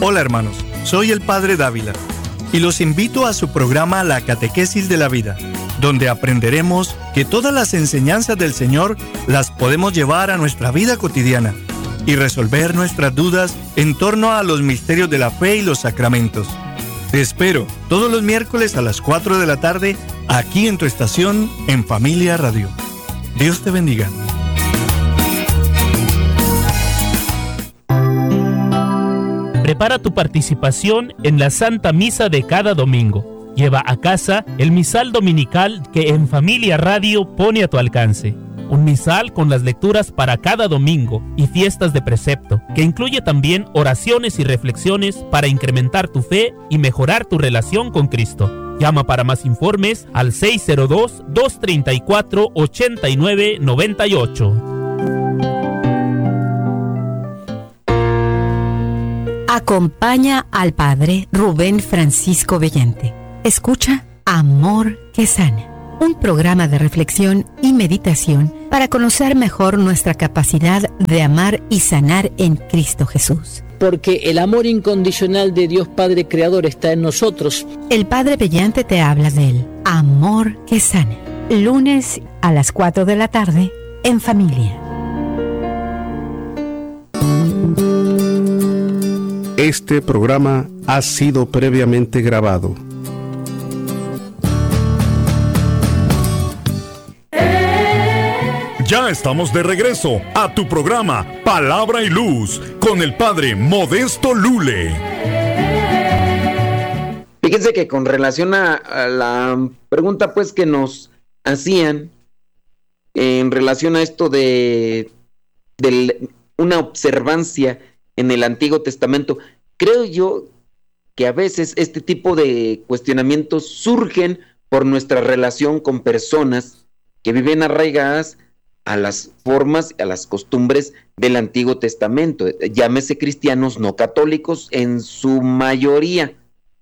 Hola hermanos, soy el Padre Dávila y los invito a su programa La Catequesis de la Vida, donde aprenderemos que todas las enseñanzas del Señor las podemos llevar a nuestra vida cotidiana y resolver nuestras dudas en torno a los misterios de la fe y los sacramentos. Te espero todos los miércoles a las 4 de la tarde aquí en tu estación en Familia Radio. Dios te bendiga. Prepara tu participación en la Santa Misa de cada domingo. Lleva a casa el misal dominical que en Familia Radio pone a tu alcance. Un misal con las lecturas para cada domingo y fiestas de precepto, que incluye también oraciones y reflexiones para incrementar tu fe y mejorar tu relación con Cristo. Llama para más informes al 602-234-8998. Acompaña al Padre Rubén Francisco Bellante. Escucha Amor que Sana, un programa de reflexión y meditación para conocer mejor nuestra capacidad de amar y sanar en Cristo Jesús. Porque el amor incondicional de Dios Padre Creador está en nosotros. El Padre Bellante te habla del Amor que Sana, lunes a las 4 de la tarde en Familia. Este programa ha sido previamente grabado. Ya estamos de regreso a tu programa Palabra y Luz con el Padre Modesto Lule. Fíjense que con relación a la pregunta pues que nos hacían en relación a esto de una observancia en el Antiguo Testamento, creo yo que a veces este tipo de cuestionamientos surgen por nuestra relación con personas que viven arraigadas a las formas, a las costumbres del Antiguo Testamento, llámese cristianos no católicos en su mayoría.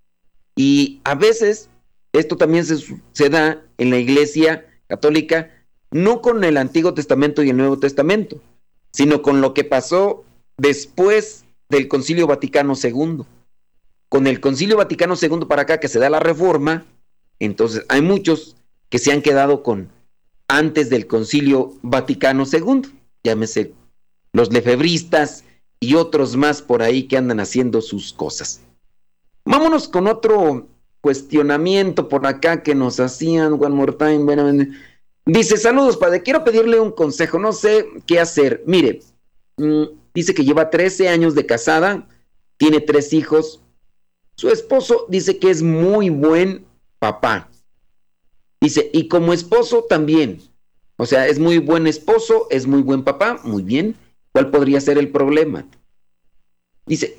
Y a veces esto también se da en la Iglesia Católica, no con el Antiguo Testamento y el Nuevo Testamento, sino con lo que pasó después del Concilio Vaticano II. Con el Concilio Vaticano II para acá, que se da la Reforma, entonces hay muchos que se han quedado con antes del Concilio Vaticano II, llámese los lefebristas y otros más por ahí que andan haciendo sus cosas. Vámonos con otro cuestionamiento por acá que nos hacían. One more time. Bueno, dice: saludos, padre, quiero pedirle un consejo, no sé qué hacer. Mire, dice que lleva 13 años de casada, tiene 3 hijos. Su esposo dice que es muy buen papá. Dice, y como esposo también. O sea, es muy buen esposo, es muy buen papá. Muy bien. ¿Cuál podría ser el problema? Dice,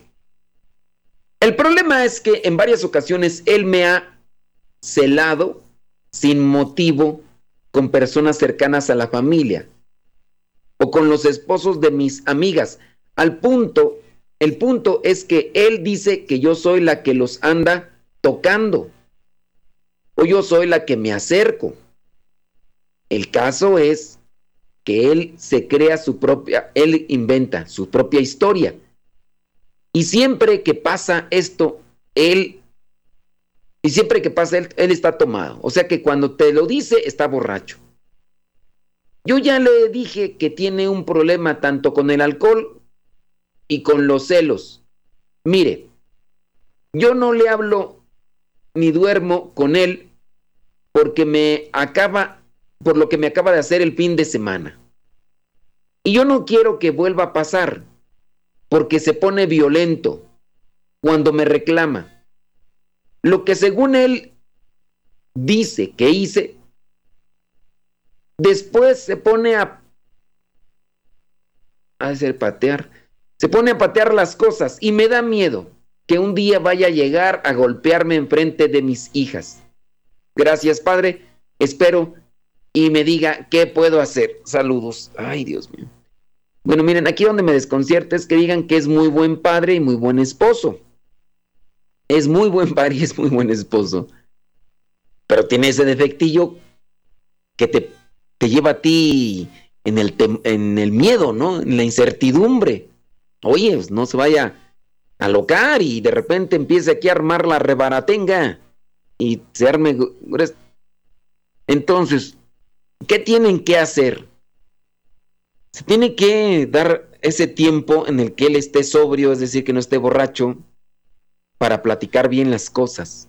el problema es que en varias ocasiones él me ha celado sin motivo con personas cercanas a la familia o con los esposos de mis amigas. El punto es que él dice que yo soy la que los anda tocando o yo soy la que me acerco. El caso es que él se crea él inventa su propia historia. Y siempre que pasa esto, él está tomado. O sea que cuando te lo dice, está borracho. Yo ya le dije que tiene un problema tanto con el alcohol y con los celos. Mire, yo no le hablo ni duermo con él por lo que me acaba de hacer el fin de semana. Y yo no quiero que vuelva a pasar, porque se pone violento cuando me reclama. Lo que según él dice que hice, después se pone a patear las cosas y me da miedo que un día vaya a llegar a golpearme enfrente de mis hijas. Gracias, padre. Espero y me diga qué puedo hacer. Saludos. Ay, Dios mío. Bueno, miren, aquí donde me desconcierta es que digan que es muy buen padre y muy buen esposo. Es muy buen padre y es muy buen esposo. Pero tiene ese defectillo que te lleva a ti en el miedo, ¿no? En la incertidumbre. Oye, pues no se vaya alocar y de repente empiece aquí a armar la rebaratenga y se arme. Entonces, ¿qué tienen que hacer? Se tiene que dar ese tiempo en el que él esté sobrio, es decir, que no esté borracho, para platicar bien las cosas.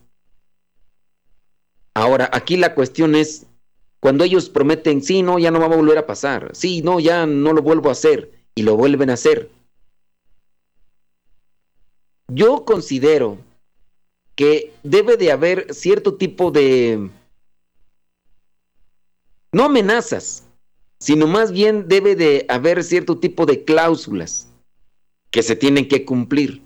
Ahora, aquí la cuestión es, cuando ellos prometen, sí, no, ya no va a volver a pasar, sí, no, ya no lo vuelvo a hacer, y lo vuelven a hacer. Yo considero que debe de haber cierto tipo de, no amenazas, sino más bien debe de haber cierto tipo de cláusulas que se tienen que cumplir.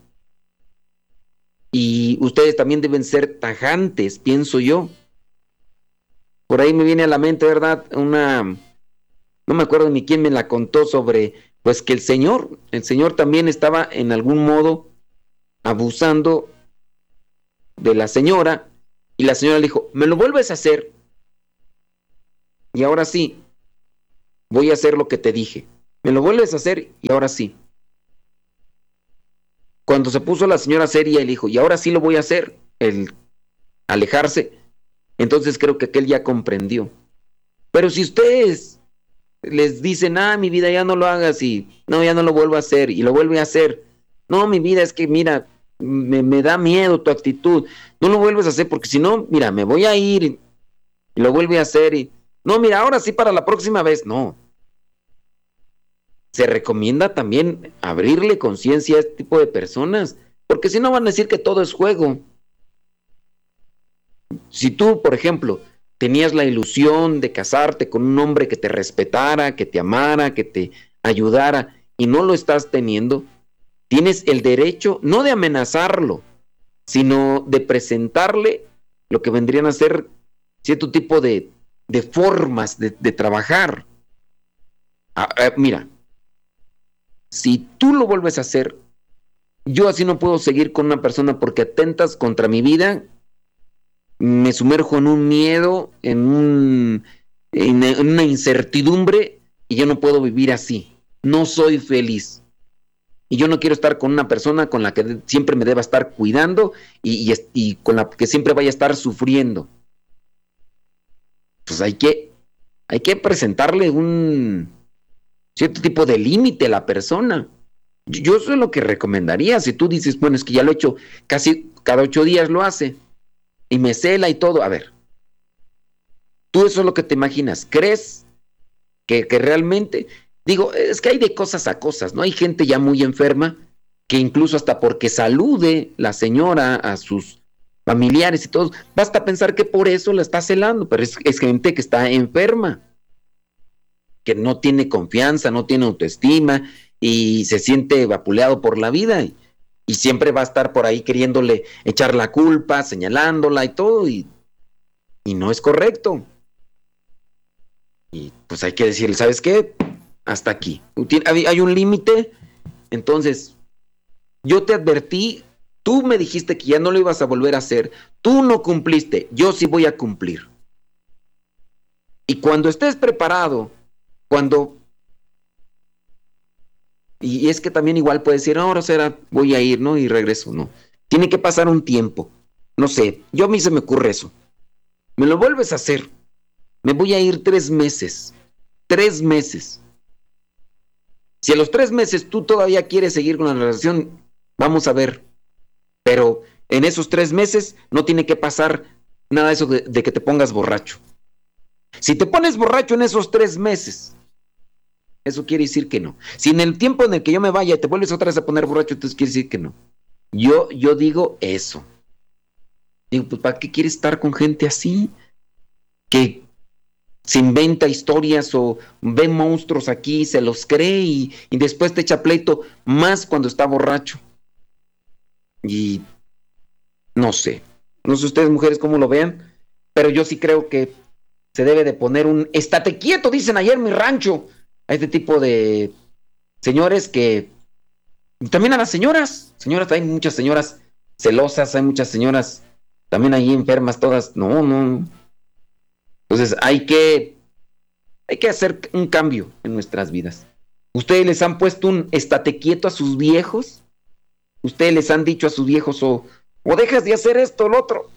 Y ustedes también deben ser tajantes, pienso yo. Por ahí me viene a la mente, ¿verdad? No me acuerdo ni quién me la contó sobre, pues que el Señor también estaba en algún modo abusando de la señora, y la señora le dijo, me lo vuelves a hacer, y ahora sí, voy a hacer lo que te dije. Me lo vuelves a hacer, y ahora sí. Cuando se puso la señora seria y le dijo, y ahora sí lo voy a hacer, el alejarse, entonces creo que aquel ya comprendió. Pero si ustedes les dicen, mi vida, ya no lo hagas, y no, ya no lo vuelvo a hacer, y lo vuelve a hacer, no, mi vida, es que mira, me da miedo tu actitud, no lo vuelves a hacer, porque si no, mira, me voy a ir, y lo vuelve a hacer, y no, mira, ahora sí para la próxima vez, no. Se recomienda también abrirle conciencia a este tipo de personas, porque si no van a decir que todo es juego. Si tú, por ejemplo, tenías la ilusión de casarte con un hombre que te respetara, que te amara, que te ayudara, y no lo estás teniendo, tienes el derecho no de amenazarlo, sino de presentarle lo que vendrían a ser cierto tipo de formas de trabajar. Mira, si tú lo vuelves a hacer, yo así no puedo seguir con una persona porque atentas contra mi vida, me sumerjo en un miedo, en una incertidumbre, y yo no puedo vivir así. No soy feliz. Y yo no quiero estar con una persona con la que siempre me deba estar cuidando y con la que siempre vaya a estar sufriendo. Pues hay que presentarle un cierto tipo de límite a la persona. Yo eso es lo que recomendaría. Si tú dices, bueno, es que ya lo he hecho, casi cada 8 días lo hace, y me cela y todo. A ver, tú eso es lo que te imaginas. ¿Crees que realmente? Digo, es que hay de cosas a cosas, ¿no? Hay gente ya muy enferma que incluso hasta porque salude la señora a sus familiares y todos, basta pensar que por eso la está celando, pero es gente que está enferma, que no tiene confianza, no tiene autoestima y se siente vapuleado por la vida y siempre va a estar por ahí queriéndole echar la culpa, señalándola y todo, y no es correcto. Y pues hay que decirle, ¿sabes qué? Hasta aquí. Hay un límite. Entonces, yo te advertí, tú me dijiste que ya no lo ibas a volver a hacer, tú no cumpliste, yo sí voy a cumplir. Y cuando estés preparado, y es que también igual puedes decir, ahora será, voy a ir, ¿no? Y regreso, no. Tiene que pasar un tiempo. No sé, a mí se me ocurre eso. Me lo vuelves a hacer. Me voy a ir 3 meses. 3 meses. Si a los 3 meses tú todavía quieres seguir con la relación, vamos a ver. Pero en esos 3 meses no tiene que pasar nada de eso de que te pongas borracho. Si te pones borracho en esos 3 meses, eso quiere decir que no. Si en el tiempo en el que yo me vaya te vuelves otra vez a poner borracho, entonces quiere decir que no. Yo digo eso. Digo, pues ¿para qué quieres estar con gente así? Que se inventa historias o ve monstruos aquí, se los cree y después te echa pleito, más cuando está borracho. Y no sé ustedes mujeres cómo lo vean, pero yo sí creo que se debe de poner un estate quieto, dicen ayer en mi rancho, a este tipo de señores que, también a las señoras, hay muchas señoras celosas, hay muchas señoras también ahí enfermas todas, no. Entonces hay que hacer un cambio en nuestras vidas. ¿Ustedes les han puesto un estate quieto a sus viejos? ustedes les han dicho a sus viejos o dejas de hacer esto o lo otro?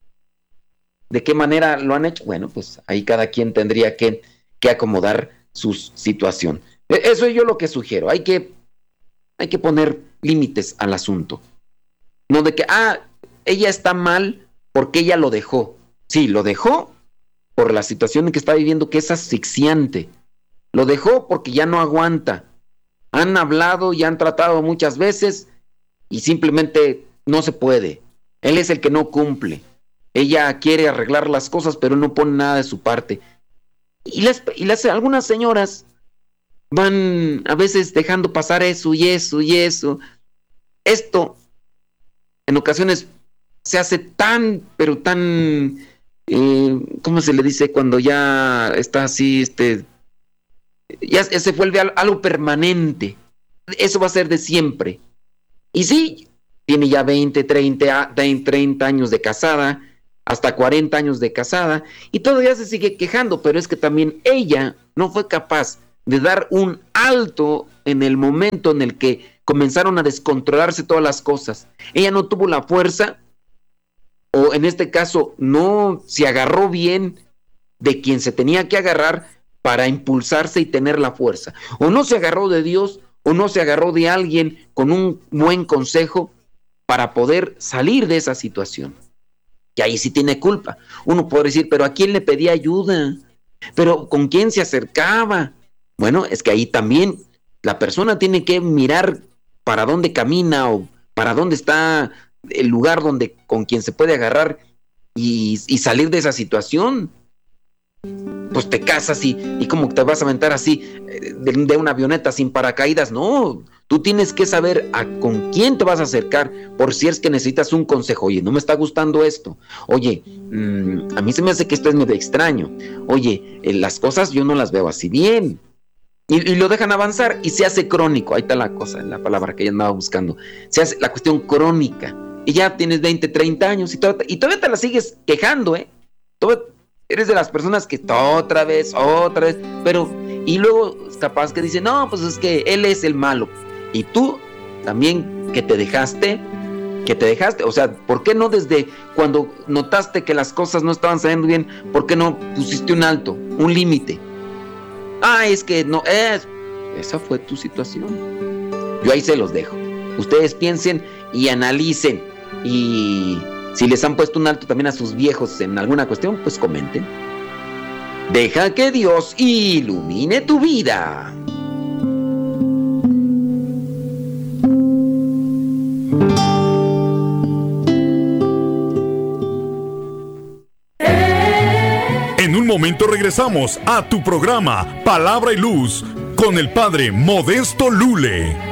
¿De qué manera lo han hecho? Bueno, pues ahí cada quien tendría que acomodar su situación. Eso es yo lo que sugiero. Hay que poner límites al asunto. No de que, ella está mal porque ella lo dejó. Sí, lo dejó por la situación en que está viviendo, que es asfixiante. Lo dejó porque ya no aguanta. Han hablado y han tratado muchas veces y simplemente no se puede. Él es el que no cumple. Ella quiere arreglar las cosas, pero no pone nada de su parte. Y algunas señoras van a veces dejando pasar eso y eso y eso. Esto en ocasiones se hace tan, pero tan, ¿cómo se le dice? Cuando ya está así, ya se vuelve algo permanente. Eso va a ser de siempre. Y sí, tiene ya 20, 30 años de casada, hasta 40 años de casada, y todavía se sigue quejando, pero es que también ella no fue capaz de dar un alto en el momento en el que comenzaron a descontrolarse todas las cosas. Ella no tuvo la fuerza, o en este caso no se agarró bien de quien se tenía que agarrar para impulsarse y tener la fuerza. O no se agarró de Dios, o no se agarró de alguien con un buen consejo para poder salir de esa situación. Y ahí sí tiene culpa. Uno puede decir, pero ¿a quién le pedía ayuda? ¿Pero con quién se acercaba? Bueno, es que ahí también la persona tiene que mirar para dónde camina o para dónde está el lugar con quien se puede agarrar y salir de esa situación. Pues te casas y como te vas a aventar así de una avioneta sin paracaídas. No, tú tienes que saber con quién te vas a acercar por si es que necesitas un consejo. Oye, no me está gustando esto. Oye, a mí se me hace que esto es medio extraño. Oye, las cosas yo no las veo así bien. Y lo dejan avanzar y se hace crónico. Ahí está la cosa, la palabra que ella andaba buscando. Se hace la cuestión crónica. Y ya tienes 20, 30 años y todavía te la sigues quejando, ¿eh? Eres de las personas que otra vez, pero y luego es capaz que dice, no, pues es que él es el malo. Y tú también que te dejaste, o sea, ¿por qué no desde cuando notaste que las cosas no estaban saliendo bien, por qué no pusiste un alto, un límite? Es que no, esa fue tu situación. Yo ahí se los dejo. Ustedes piensen y analicen, y si les han puesto un alto también a sus viejos en alguna cuestión, pues comenten. Deja que Dios ilumine tu vida. En un momento regresamos a tu programa Palabra y Luz con el Padre Modesto Lule.